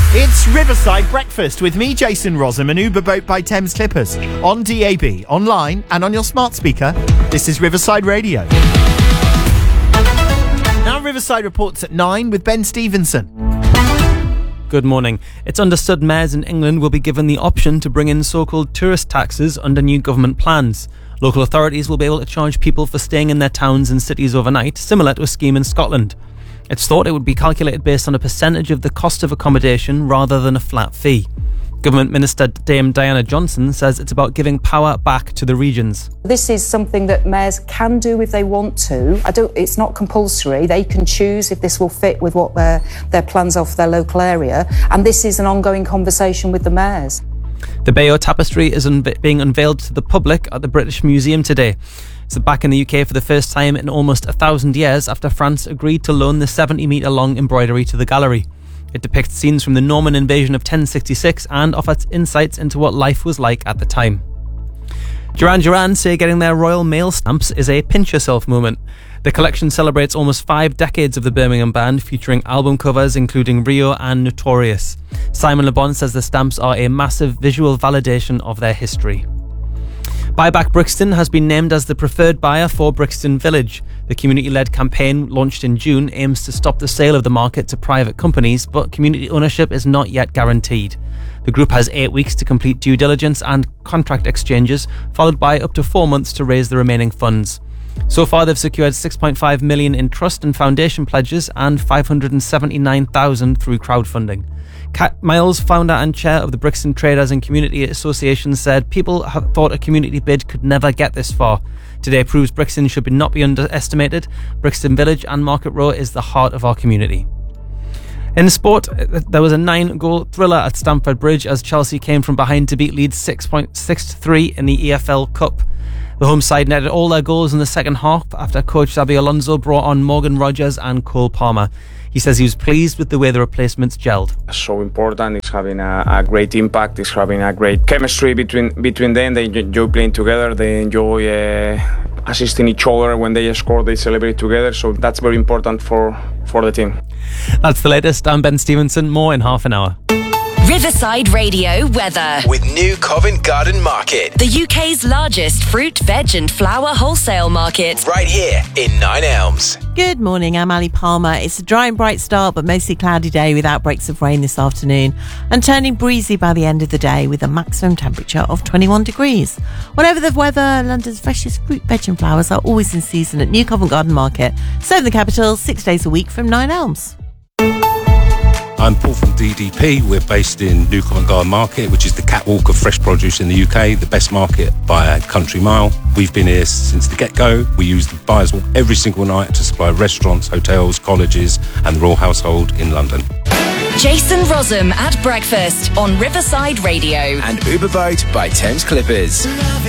It's Riverside Breakfast with me, Jason Rossum, an Uber boat by Thames Clippers. On DAB, online and on your smart speaker. This is Riverside Radio. Now Riverside reports at 9 with Ben Stevenson. Good morning. It's understood mayors in England will be given the option to bring in so-called tourist taxes under new government plans. Local authorities will be able to charge people for staying in their towns and cities overnight, similar to a scheme in Scotland. It's thought it would be calculated based on a percentage of the cost of accommodation rather than a flat fee. Government Minister Dame Diana Johnson says it's about giving power back to the regions. This is something that mayors can do if they want to. It's not compulsory. They can choose if this will fit with what their plans are for their local area. And this is an ongoing conversation with the mayors. The Bayeux Tapestry is being unveiled to the public at the British Museum today. It's back in the UK for the first time in almost 1,000 years after France agreed to loan the 70-metre-long embroidery to the gallery. It depicts scenes from the Norman invasion of 1066 and offers insights into what life was like at the time. Duran Duran say getting their Royal Mail stamps is a pinch-yourself moment. The collection celebrates almost 5 decades of the Birmingham band, featuring album covers including Rio and Notorious. Simon Le Bon says the stamps are a massive visual validation of their history. Buyback Brixton has been named as the preferred buyer for Brixton Village. The community-led campaign, launched in June, aims to stop the sale of the market to private companies, but community ownership is not yet guaranteed. The group has 8 weeks to complete due diligence and contract exchanges, followed by up to 4 months to raise the remaining funds. So far, they've secured $6.5 million in trust and foundation pledges and $579,000 through crowdfunding. Kat Miles, founder and chair of the Brixton Traders and Community Association, said people have thought a community bid could never get this far. Today proves Brixton should not be underestimated. Brixton Village and Market Row is the heart of our community. In sport, there was a 9-goal thriller at Stamford Bridge as Chelsea came from behind to beat Leeds 6-3 in the EFL Cup. The home side netted all their goals in the second half after coach Xabi Alonso brought on Morgan Rogers and Cole Palmer. He says he was pleased with the way the replacements gelled. So important. It's having a great impact. It's having a great chemistry between them. They enjoy playing together. They enjoy assisting each other. When they score, they celebrate together. So that's very important for the team. That's the latest. I'm Ben Stevenson. More in half an hour. Riverside Radio weather. With New Covent Garden Market. The UK's largest fruit, veg and flower wholesale market. Right here in Nine Elms. Good morning, I'm Ali Palmer. It's a dry and bright start, but mostly cloudy day with outbreaks of rain this afternoon and turning breezy by the end of the day with a maximum temperature of 21 degrees. Whatever the weather, London's freshest fruit, veg and flowers are always in season at New Covent Garden Market, serving the capital 6 days a week from Nine Elms. I'm Paul from DDP. We're based in New Covent Garden Market, which is the catwalk of fresh produce in the UK, the best market by a country mile. We've been here since the get-go. We use the Buyers Walk every single night to supply restaurants, hotels, colleges and the royal household in London. Jason Rossum at breakfast on Riverside Radio. And Uber Boat by Thames Clippers.